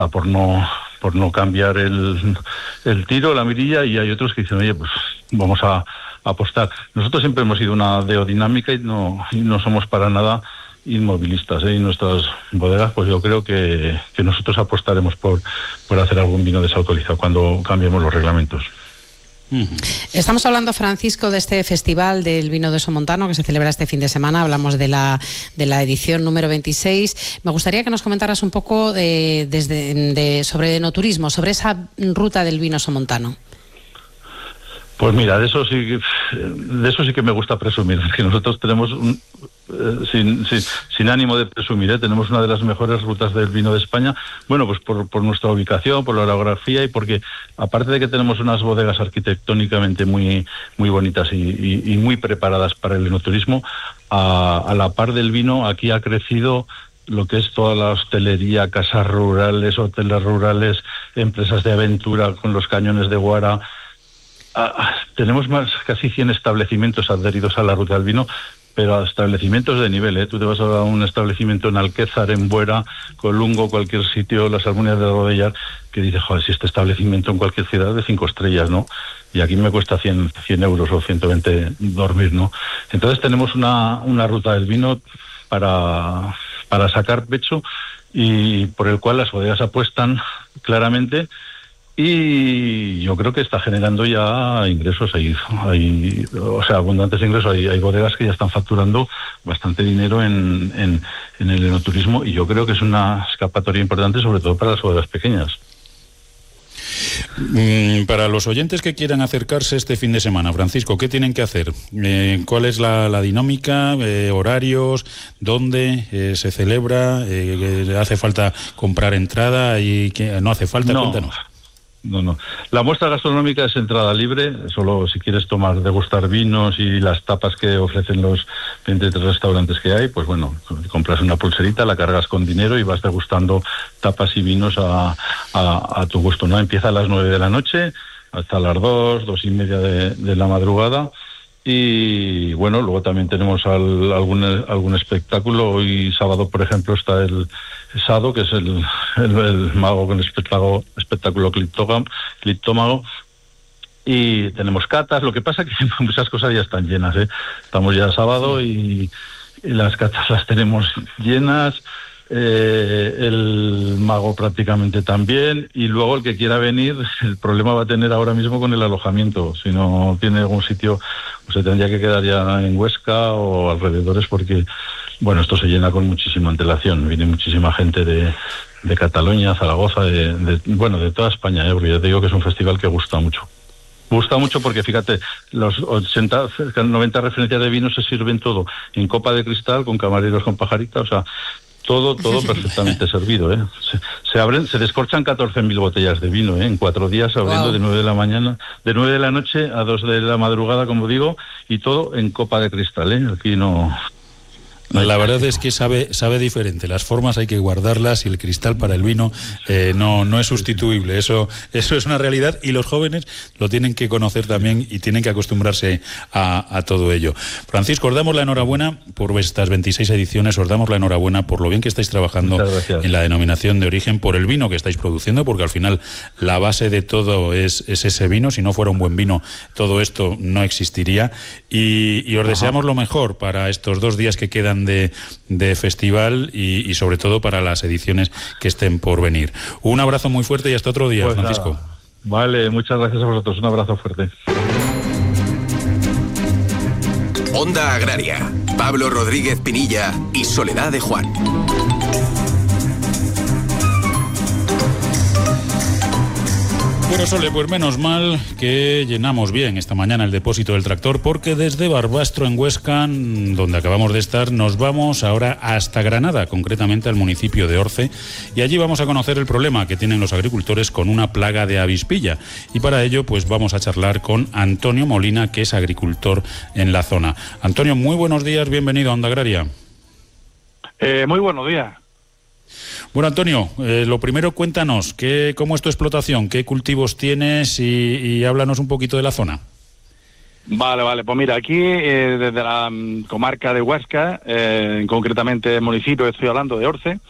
por no cambiar el tiro, la mirilla, y hay otros que dicen, oye, pues vamos a apostar. Nosotros siempre hemos sido una deodinámica y no somos para nada inmovilistas, ¿eh? Y nuestras bodegas, pues yo creo que nosotros apostaremos por hacer algún vino desautorizado cuando cambiemos los reglamentos. Estamos hablando, Francisco, de este festival del vino de Somontano que se celebra este fin de semana. Hablamos de la edición número 26. Me gustaría que nos comentaras un poco sobre enoturismo, sobre esa ruta del vino somontano. Pues mira, de eso sí que me gusta presumir, que nosotros tenemos, sin ánimo de presumir, tenemos una de las mejores rutas del vino de España, bueno, pues por nuestra ubicación, por la orografía y porque, aparte de que tenemos unas bodegas arquitectónicamente muy, muy bonitas y muy preparadas para el enoturismo, a la par del vino, aquí ha crecido lo que es toda la hostelería, casas rurales, hoteles rurales, empresas de aventura con los cañones de Guara. Tenemos casi 100 establecimientos adheridos a la ruta del vino, pero establecimientos de nivel, Tú te vas a un establecimiento en Alquézar, en Buera, Colungo, cualquier sitio, las Almuñas de Rodellar, que dices, joder, si este establecimiento en cualquier ciudad de 5 estrellas, ¿no? Y aquí me cuesta 100 euros o 120 dormir, ¿no? Entonces tenemos una ruta del vino para sacar pecho y por el cual las bodegas apuestan claramente. Y yo creo que está generando ya ingresos, abundantes ingresos. Hay bodegas que ya están facturando bastante dinero en el enoturismo y yo creo que es una escapatoria importante, sobre todo para las bodegas pequeñas. Para los oyentes que quieran acercarse este fin de semana, Francisco, ¿qué tienen que hacer? ¿Cuál es la dinámica? ¿Horarios? ¿Dónde se celebra? ¿Hace falta comprar entrada? ¿Y no hace falta? No. Cuéntanos. No. La muestra gastronómica es entrada libre, solo si quieres degustar vinos y las tapas que ofrecen los 23 restaurantes que hay, pues bueno, compras una pulserita, la cargas con dinero y vas degustando tapas y vinos a tu gusto, ¿no? Empieza a las 9 de la noche hasta las 2:30 de la madrugada. Y bueno, luego también tenemos algún espectáculo. Hoy sábado, por ejemplo, está el Sado, que es el mago con espectáculo Cliptómago, y tenemos catas. Lo que pasa es que muchas cosas ya están llenas, Estamos ya sábado y las catas las tenemos llenas. El mago prácticamente también, y luego el que quiera venir, el problema va a tener ahora mismo con el alojamiento. Si no tiene algún sitio, pues se tendría que quedar ya en Huesca o alrededores, porque bueno, esto se llena con muchísima antelación. Viene muchísima gente de Cataluña, Zaragoza, de toda España, porque ya te digo que es un festival que gusta mucho. Gusta mucho porque, fíjate, los 90 referencias de vino se sirven todo en copa de cristal, con camareros con pajarita, o sea, todo perfectamente servido, Se descorchan 14.000 botellas de vino, en 4 días, abriendo. Wow. De 9 de la noche a 2 de la madrugada, como digo, y todo en copa de cristal, Aquí no. La verdad es que sabe diferente. Las formas hay que guardarlas y el cristal para el vino no es sustituible. Eso es una realidad y los jóvenes lo tienen que conocer también y tienen que acostumbrarse a todo ello. Francisco, os damos la enhorabuena por estas 26 ediciones, os damos la enhorabuena por lo bien que estáis trabajando en la denominación de origen, por el vino que estáis produciendo, porque al final la base de todo es ese vino. Si no fuera un buen vino, todo esto no existiría. Y os deseamos lo mejor para estos 2 días que quedan de festival y sobre todo para las ediciones que estén por venir. Un abrazo muy fuerte y hasta otro día, pues Francisco. Nada. Vale, muchas gracias a vosotros. Un abrazo fuerte. Onda Agraria, Pablo Rodríguez Pinilla y Soledad de Juan. Bueno, Sole, pues menos mal que llenamos bien esta mañana el depósito del tractor, porque desde Barbastro, en Huesca, donde acabamos de estar, nos vamos ahora hasta Granada, concretamente al municipio de Orce, y allí vamos a conocer el problema que tienen los agricultores con una plaga de avispilla. Y para ello, pues vamos a charlar con Antonio Molina, que es agricultor en la zona. Antonio, muy buenos días, bienvenido a Onda Agraria. Muy buenos días. Bueno, Antonio, lo primero, cuéntanos, ¿cómo es tu explotación? ¿Qué cultivos tienes? Y háblanos un poquito de la zona. Vale, pues mira, aquí desde la comarca de Huesca, concretamente el municipio, estoy hablando de Orce,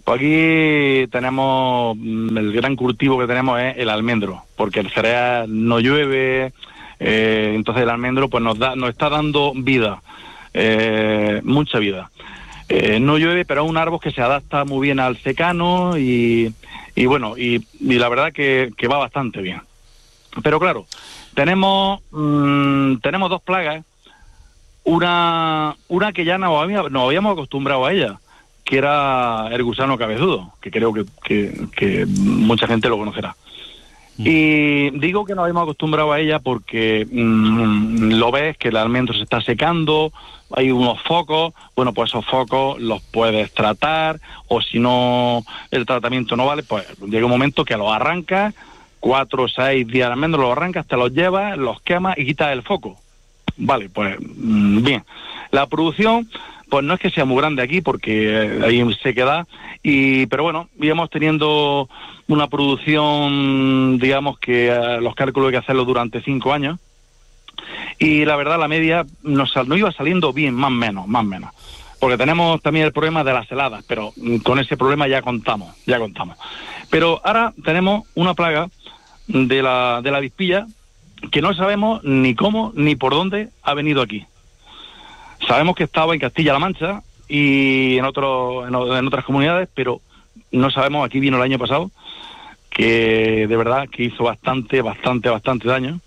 Pues aquí tenemos, el gran cultivo que tenemos es el almendro, porque el cereal no llueve, entonces el almendro pues nos está dando vida, mucha vida. No llueve, pero es un árbol que se adapta muy bien al secano y bueno, y la verdad que va bastante bien. Pero claro, tenemos dos plagas, una que ya nos habíamos acostumbrado a ella, que era el gusano cabezudo, que creo que mucha gente lo conocerá. Y digo que nos habíamos acostumbrado a ella porque lo ves que el almendro se está secando, hay unos focos, bueno, pues esos focos los puedes tratar, o si no, el tratamiento no vale, pues llega un momento que los arrancas, 4 o 6 días de almendro los arrancas, te los llevas, los quemas y quitas el foco. Vale, pues bien. La producción, pues no es que sea muy grande aquí, porque hay sequedad, pero bueno, íbamos teniendo una producción, digamos que los cálculos hay que hacerlos durante 5 años, y la verdad la media nos iba saliendo bien, más o menos, porque tenemos también el problema de las heladas, pero con ese problema ya contamos. Pero ahora tenemos una plaga de la avispilla que no sabemos ni cómo ni por dónde ha venido aquí. Sabemos que estaba en Castilla-La Mancha y en otras comunidades, pero no sabemos. Aquí vino el año pasado, que de verdad que hizo bastante daño.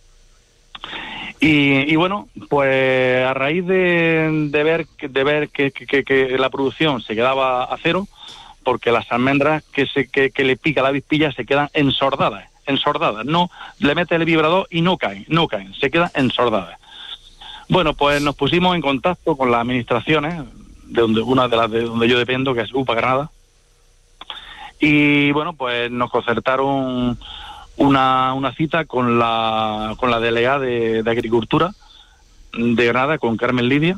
Y bueno, pues a raíz de ver que la producción se quedaba a cero, porque las almendras que le pica la avispilla se quedan ensordadas, no le mete el vibrador y no caen, se quedan ensordadas. Bueno, pues nos pusimos en contacto con las administraciones, una de las de donde yo dependo, que es UPA Granada, y bueno, pues nos concertaron una cita con la delegada de Agricultura de Granada, con Carmen Lidia,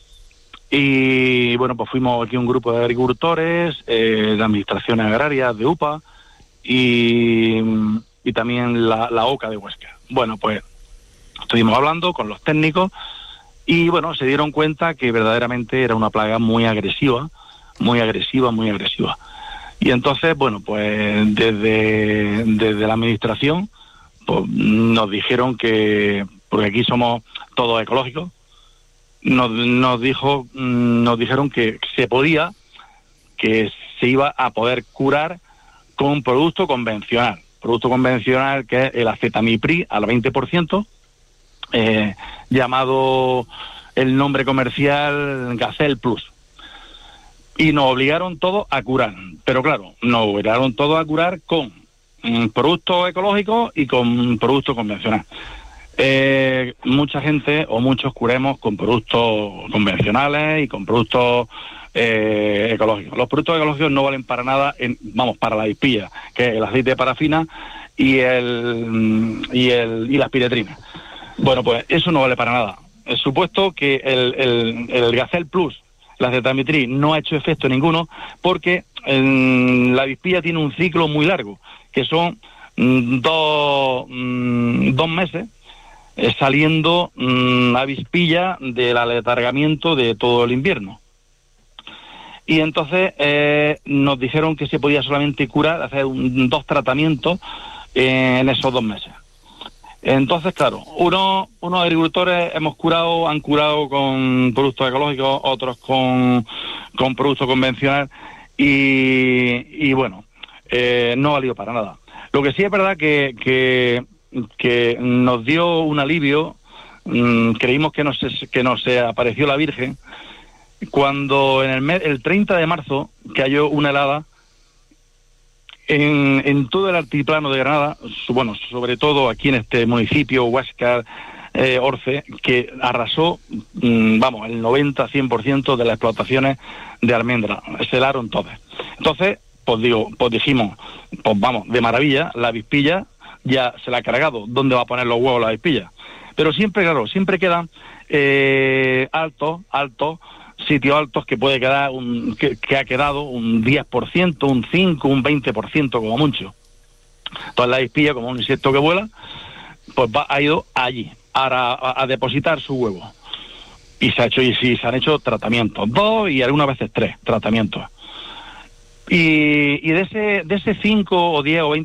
y bueno, pues fuimos aquí un grupo de agricultores, de administraciones agrarias, de UPA, y también la OCA de Huesca. Bueno, pues estuvimos hablando con los técnicos y bueno, se dieron cuenta que verdaderamente era una plaga muy agresiva. Y entonces, bueno, pues desde la administración pues, nos dijeron que, porque aquí somos todos ecológicos, nos dijeron que que se iba a poder curar con un producto convencional que es el acetamiprid al 20%, llamado el nombre comercial Gacel Plus. Y nos obligaron todos a curar, pero claro, nos obligaron todos a curar con productos ecológicos y con productos convencionales. Mucha gente o muchos curemos con productos convencionales y con productos ecológicos. Los productos ecológicos no valen para nada, para la avispilla, que es el aceite de parafina y la piretrina. Bueno, pues eso no vale para nada. Es supuesto que el Gacel Plus, la acetamiprid, no ha hecho efecto ninguno, porque la avispilla tiene un ciclo muy largo, que son 2 meses saliendo avispilla del aletargamiento de todo el invierno. Y entonces nos dijeron que se podía solamente curar, hacer 2 tratamientos en esos 2 meses. Entonces, claro, unos agricultores han curado con productos ecológicos, otros con productos convencionales y bueno, no valió para nada. Lo que sí es verdad que nos dio un alivio, creímos que nos se apareció la Virgen, cuando el 30 de marzo cayó una helada en todo el altiplano de Granada, sobre todo aquí en este municipio, Huesca, Orce, que arrasó, el 90-100% de las explotaciones de almendra, se helaron todas. Entonces, pues dijimos, pues vamos, de maravilla, la avispilla ya se la ha cargado, ¿dónde va a poner los huevos la avispilla? Pero siempre quedan sitios altos que puede quedar que ha quedado un 10%, un 5%, un 20% como mucho. Entonces la avispilla, como un insecto que vuela, pues ha ido allí a depositar su huevo. Y se han hecho tratamientos, 2 y algunas veces 3 tratamientos. Y de ese 5 o 10 o 20